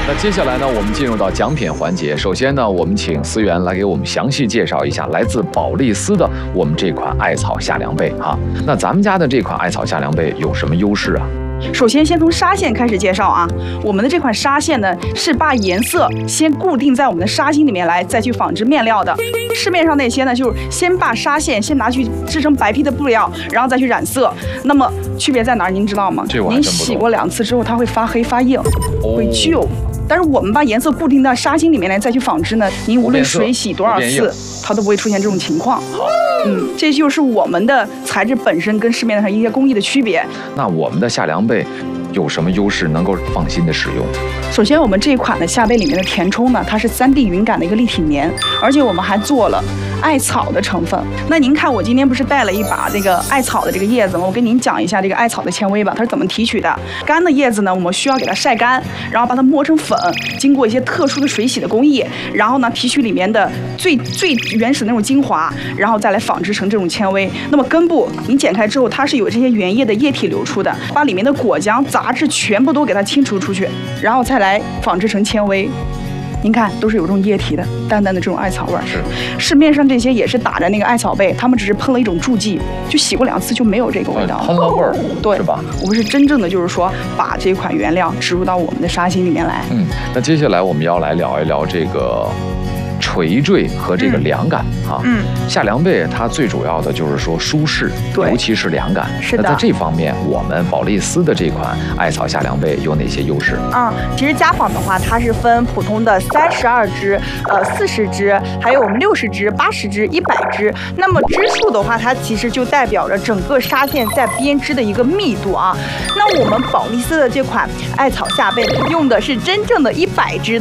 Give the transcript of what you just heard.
那接下来呢，我们进入到奖品环节。首先呢，我们请思源来给我们详细介绍一下来自宝丽丝的我们这款艾草夏凉被哈。那咱们家的这款艾草夏凉被有什么优势啊？ 首先，先从纱线开始介绍啊。我们的这款纱线呢，是把颜色先固定在我们的纱芯里面来，再去纺织面料的。市面上那些呢，就是先把纱线先拿去制成白坯的布料，然后再去染色。那么区别在哪儿？您知道吗？您洗过2次之后，它会发黑发硬，会旧。但是我们把颜色固定到纱芯里面来再去纺织呢，您无论水洗多少次，它都不会出现这种情况。这就是我们的材质本身跟市面上一些工艺的区别。 那我们的夏凉被有什么优势能够放心的使用？ 首先，我们这一款的夏被里面的填充呢，它是3D 云感的一个立体棉，而且我们还做了艾草的成分。那您看，我今天不是带了一把这个艾草的这个叶子吗？我跟您讲一下这个艾草的纤维吧，它是怎么提取的。干的叶子呢，我们需要给它晒干，然后把它磨成粉，经过一些特殊的水洗的工艺，然后呢提取里面的最原始的那种精华，然后再来纺织成这种纤维。那么根部您剪开之后，它是有这些原液的液体流出的，把里面的果浆、杂质全部都给它清除出去，然后再来纺织成纤维。您看，都是有这种液体的，淡淡的这种艾草味儿。 是， 市面上这些也是打着那个艾草被，他们只是喷了一种助剂，就洗过2次就没有这个味道了。 喷了味儿， 对， 是吧？ 我们是真正的就是说，把这款原料植入到我们的纱芯里面来。 那接下来我们要来聊一聊这个垂坠和这个凉感啊。夏凉被它最主要的就是说舒适，尤其是凉感。 是的。 那在这方面，我们宝丽丝的这款艾草夏凉被有哪些优势？ 其实家纺的话，它是分普通的32支、40支，还有我们60支、80支、100支。那么支数的话，它其实就代表着整个纱线在编织的一个密度啊。那我们宝丽丝的这款艾草夏被用的是真正的100支